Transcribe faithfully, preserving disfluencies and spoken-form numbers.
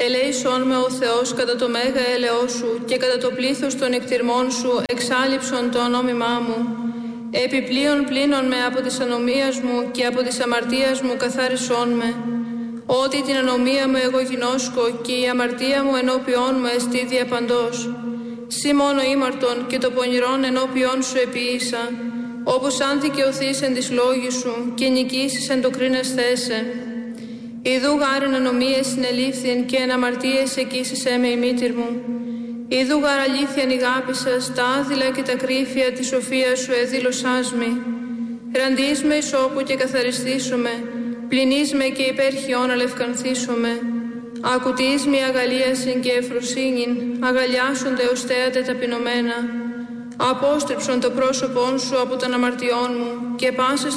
Ελέησόν με ο Θεός κατά το μέγα έλεος σου και κατά το πλήθος των εκτιρμών σου εξάλειψον το ονόμημά μου. Επιπλέον πλύνον με από της ανομίας μου και από της αμαρτίας μου καθάρισόν με. Ότι την ανομία μου εγώ γινώσκω και η αμαρτία μου ενώπιόν μου εστί διαπαντός. Συ μόνο ήμαρτον και το πονηρόν ενώπιόν σου επίησα, όπως αν δικαιωθείς εν της λόγης σου και νικήσεις εν το κρίνεσθέσαι. Ιδού γάρεν ανομίες συνελήφθην και εν αμαρτίες εκείσισέ με η μήτηρ μου. Ιδού γάρ αλήθειαν ηγάπησας τα άδειλα και τα κρύφια της σοφίας σου εδήλωσάς μη. Ραντείς με ισόπου και καθαριστήσομαι, πλυνείς με και υπέρχιον αλευκανθήσομαι. Ακουτείς με αγαλίασιν και ευφροσύνην, αγαλιάσονται ως θέατε ταπεινωμένα. Απόστρεψον το πρόσωπόν σου από των αμαρτιών μου και πάσες